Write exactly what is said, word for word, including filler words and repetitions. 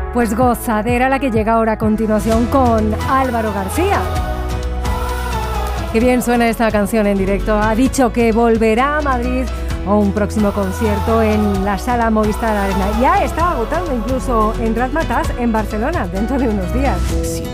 Pues gozadera la que llega ahora a continuación con Álvaro García. Qué bien suena esta canción en directo. Ha dicho que volverá a Madrid a un próximo concierto en la Sala Movistar Arena. Ya está agotando incluso en Razzmatazz en Barcelona dentro de unos días.